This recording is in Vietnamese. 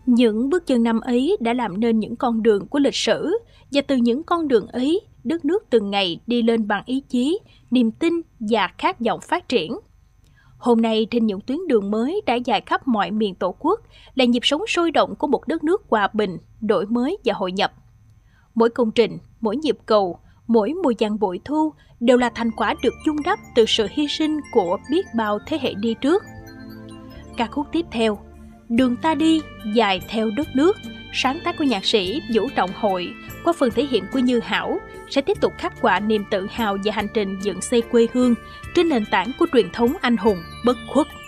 Những bước chân năm ấy đã làm nên những con đường của lịch sử, và từ những con đường ấy, đất nước từng ngày đi lên bằng ý chí, niềm tin và khát vọng phát triển. Hôm nay trên những tuyến đường mới trải dài khắp mọi miền Tổ quốc là nhịp sống sôi động của một đất nước hòa bình, đổi mới và hội nhập. Mỗi công trình, mỗi nhịp cầu, mỗi mùa giăng bội thu đều là thành quả được vun đắp từ sự hy sinh của biết bao thế hệ đi trước. Ca khúc tiếp theo, Đường ta đi dài theo đất nước, sáng tác của nhạc sĩ Vũ Trọng Hội qua phần thể hiện của Như Hảo, sẽ tiếp tục khắc họa niềm tự hào và hành trình dựng xây quê hương trên nền tảng của truyền thống anh hùng bất khuất.